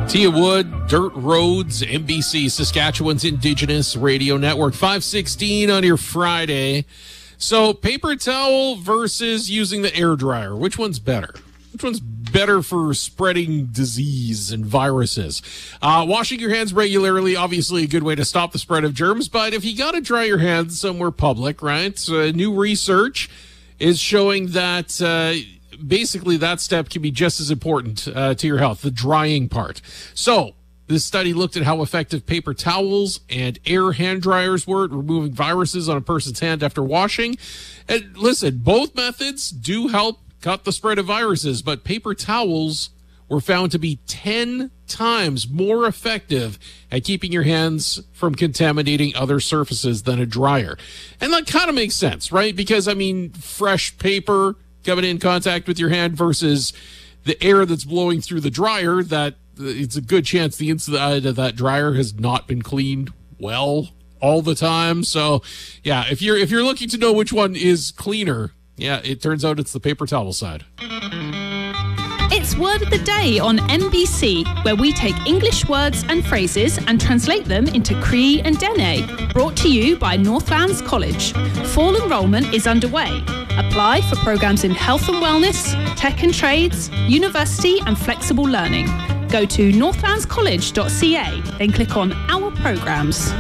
Tia Wood, Dirt Roads, NBC, Saskatchewan's Indigenous Radio Network, 5:16 on your Friday. So paper towel versus using the air dryer. Which one's better? Which one's better for spreading disease and viruses? Washing your hands regularly, obviously a good way to stop the spread of germs, but if you got to dry your hands somewhere public, right? New research is showing that basically that step can be just as important to your health, the drying part. So this study looked at how effective paper towels and air hand dryers were at removing viruses on a person's hand after washing. And listen, both methods do help cut the spread of viruses, but paper towels were found to be 10 times more effective at keeping your hands from contaminating other surfaces than a dryer. And that kind of makes sense, right? Because, I mean, fresh paper coming in contact with your hand versus the air that's blowing through the dryer, that it's a good chance the inside of that dryer has not been cleaned well all the time. So yeah, if you're looking to know which one is cleaner, yeah, it turns out it's the paper towel side. It's Word of the Day on NBC, where we take English words and phrases and translate them into Cree and Dene. Brought to you by Northlands College. Fall enrolment is underway. Apply for programs in health and wellness, tech and trades, university and flexible learning. Go to northlandscollege.ca, then click on Our Programs.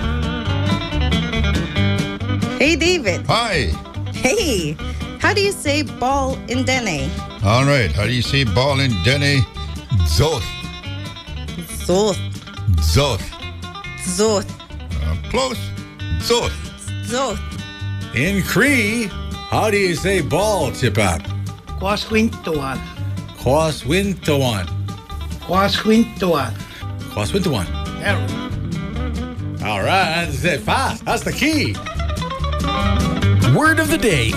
Hey, David. Hi. Hey, how do you say ball in Dene? All right. How do you say ball in Dene? Zoth. Zoth. Zoth. Zoth. Close. Zoth. Zoth. In Cree, how do you say ball, Chipat? Kwaswintuan. Kwaswintawan. Kwaswintuan. Kwaswintawan. There. All right, that's it. Fast. That's the key. Word of the Day